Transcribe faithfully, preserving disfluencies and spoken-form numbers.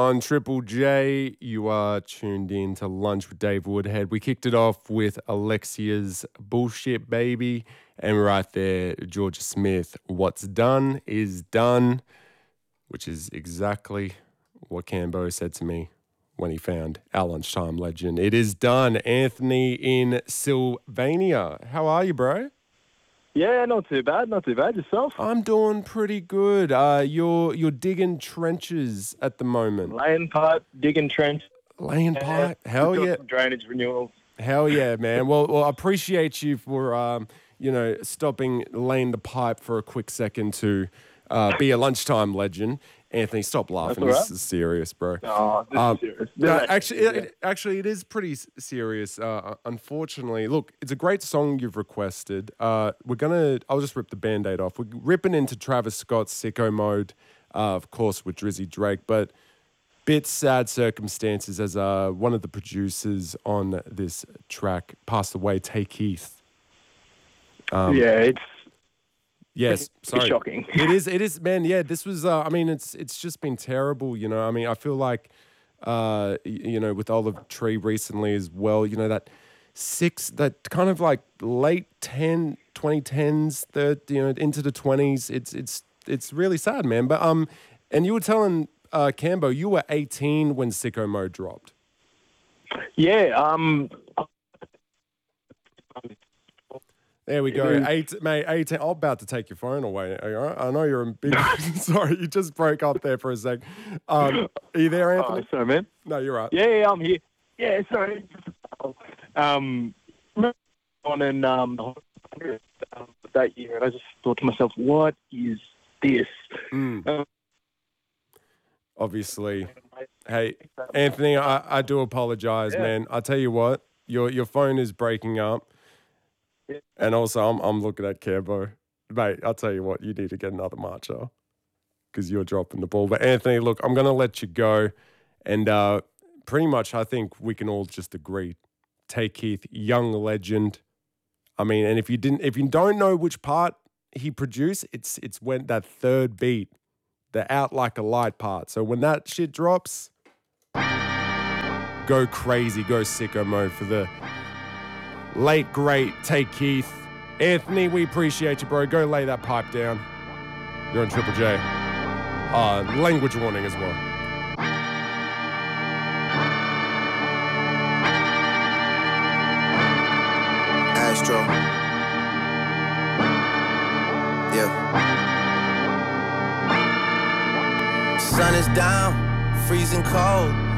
On Triple J, you are tuned in to Lunch with Dave Woodhead. We kicked it off with Alexia's Bullshit Baby, and right there, Georgia Smith, What's Done is Done, which is exactly what Cambo said to me when he found our lunchtime legend. It is done. Anthony in Sylvania. How are you, bro? Yeah, not too bad, not too bad. Yourself? I'm doing pretty good. Uh, you're you're digging trenches at the moment. Laying pipe, digging trench. Laying pipe? Yeah, Hell yeah. Drainage renewals. Hell yeah, man. Well, well, I appreciate you for, um, you know, stopping laying the pipe for a quick second to uh, be a lunchtime legend. Anthony, stop laughing. Right. This is serious, bro. Oh, this Um, is serious. No, actually, Yeah. it, actually, it is pretty s- serious. Uh, unfortunately, look, it's a great song you've requested. Uh, we're gonna. I'll just rip the Band-Aid off. We're ripping into Travis Scott's "Sicko Mode," uh, of course, with Drizzy Drake, but bit sad circumstances as uh, one of the producers on this track passed away. Tay Keith. Um, yeah, it's Yes, sorry. shocking. It is. It is, man. Yeah, this was. Uh, I mean, it's it's just been terrible. You know. I mean, I feel like, uh, y- you know, with Olive Tree recently as well. You know that six, that kind of like late ten, twenty tens, the you know into the twenties. It's it's it's really sad, man. But um, and you were telling uh Cambo you were eighteen when Sicko Mode dropped. yeah. Um, There we go. It is- Eight, mate, eighteen. I'm about to take your phone away. All right? I know you're a big. Sorry, you just broke up there for a sec. Um, are you there, oh, Anthony? sorry, man. No, you're right. Yeah, yeah, I'm here. Yeah, sorry. Um, on and um, um, that year, and I just thought to myself, what is this? Mm. Um, Obviously. Hey, Anthony, I, I do apologize, Yeah. man. I tell you what, your your phone is breaking up. Yeah. And also, I'm I'm looking at Cambo. Mate, I'll tell you what, you need to get another marcher because you're dropping the ball. But Anthony, look, I'm going to let you go. And uh, pretty much, I think we can all just agree. Tay Keith, young legend. I mean, and if you didn't, if you don't know which part he produced, it's it's when that third beat, the out like a light part. So when that shit drops, go crazy, go sicko mode for the late great Tay Keith. Anthony, we appreciate you, bro. Go lay that pipe down. You're on Triple J. Uh, language warning as well. Astro. Yeah. Sun is down, freezing cold.